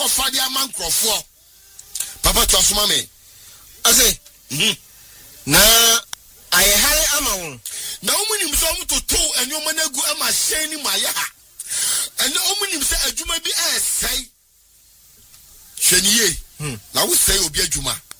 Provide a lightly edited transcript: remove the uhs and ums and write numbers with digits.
Fadia man crofo. Papa Chasuma me. I say, na I hire amount. Now when him some to toe and your man go am a shiny my ya. And the woman himself a juma be say. Sheniye. Now we say obi juma.